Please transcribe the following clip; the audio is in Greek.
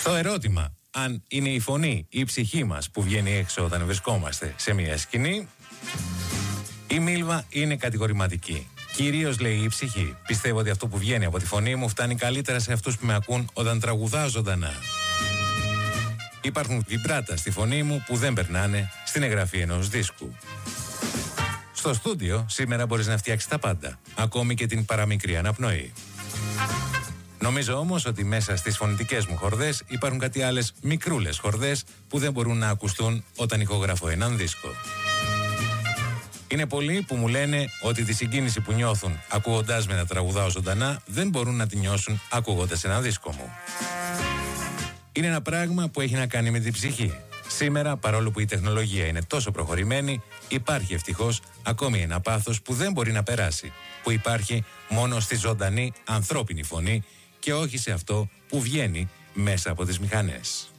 Στο ερώτημα αν είναι η φωνή ή η ψυχή μας που βγαίνει έξω όταν βρισκόμαστε σε μια σκηνή, η Μίλβα είναι κατηγορηματική. Κυρίως λέει η ψυχή. Πιστεύω ότι αυτό που βγαίνει από τη φωνή μου φτάνει καλύτερα σε αυτούς που με ακούν όταν τραγουδάω ζωντανά. Υπάρχουν βιμπράτα στη φωνή μου που δεν περνάνε στην εγγραφή ενός δίσκου. Στο στούντιο σήμερα μπορείς να φτιάξεις τα πάντα, ακόμη και την παραμικρή αναπνοή. Νομίζω όμως ότι μέσα στις φωνητικές μου χορδές υπάρχουν κάτι άλλες μικρούλες χορδές που δεν μπορούν να ακουστούν όταν ηχογραφώ έναν δίσκο. Είναι πολλοί που μου λένε ότι τη συγκίνηση που νιώθουν ακούγοντάς με να τραγουδάω ζωντανά δεν μπορούν να τη νιώσουν ακούγοντας ένα δίσκο μου. Είναι ένα πράγμα που έχει να κάνει με την ψυχή. Σήμερα, παρόλο που η τεχνολογία είναι τόσο προχωρημένη, υπάρχει ευτυχώς ακόμη ένα πάθος που δεν μπορεί να περάσει, που υπάρχει μόνο στη ζωντανή ανθρώπινη φωνή και όχι σε αυτό που βγαίνει μέσα από τις μηχανές.